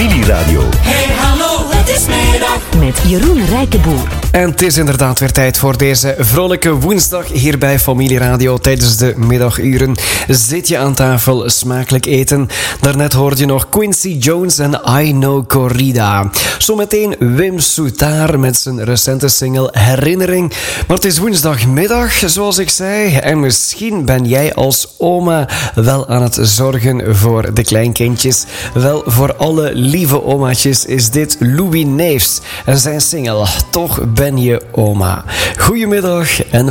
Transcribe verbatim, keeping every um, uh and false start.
Familieradio. Hey hallo, het is middag. Met Jeroen Rijkenboer. En het is inderdaad weer tijd voor deze vrolijke woensdag hier bij Familieradio. Tijdens de middaguren zit je aan tafel, smakelijk eten. Daarnet hoorde je nog Quincy Jones en I Know Corrida. Zometeen Wim Soutaar met zijn recente single Herinnering. Maar het is woensdagmiddag, zoals ik zei. En misschien ben jij als oma wel aan het zorgen voor de kleinkindjes. Wel, voor alle lieve omaatjes is dit Louis Neefs en zijn single Toch ben je oma. Goedemiddag en